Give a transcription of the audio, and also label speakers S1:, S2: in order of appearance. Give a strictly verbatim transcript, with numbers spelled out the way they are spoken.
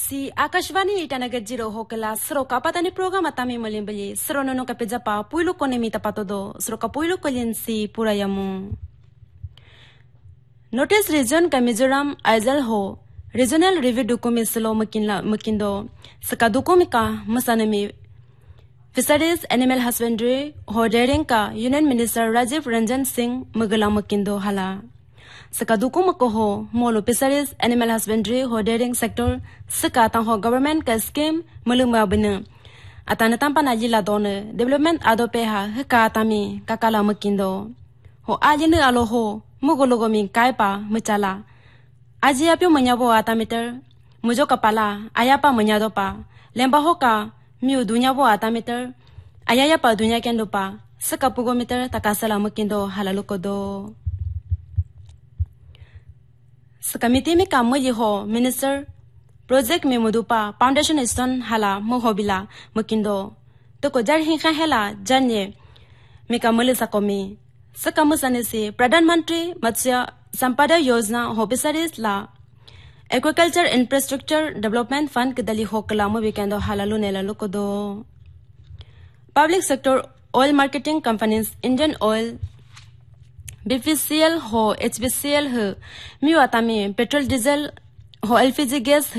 S1: Si Akashvani itanaga jiro hokela sroka patani program atami malimbali sronono kapejapa puilu konemi tapatodo sroka puilu kolin si purayamu. Notice region ka Mizoram Aizal ho regional review document slo makinla makindo saka dokumika masanami Fisheries Animal Husbandry Hodering ka Union Minister Rajiv Ranjan Singh magala makindo hala. Saka dokumako ho molo Fisheries Animal Husbandry Hodering sector saka tang ho government ka scheme malumba bina. Atana tampa na jila done development adope ha heka tami kakala makindo. Ho ajinu alo ho mugologo min kaipa machala. Aji apyo manyabo atameter mujo kapala ayapa manyado pa lemba ho ka miu dunya bo atameter ayaya pa dunya kendo pa saka pugometer takasala makindo halalukodo. Sekamiti mi kamu ho minister project me mudupa foundation stone hala mohobila makindo to ko jar hinka hela janye mi kamule sakomi sakamusane se pradhan mantri matsya sampada yojana hobisaris la agriculture infrastructure development fund kedali hokala mo weekendo halalu nelalu kodo. Public sector oil marketing companies Indian Oil B P C L ho H P C L ho miwatami petrol diesel ho L P G gas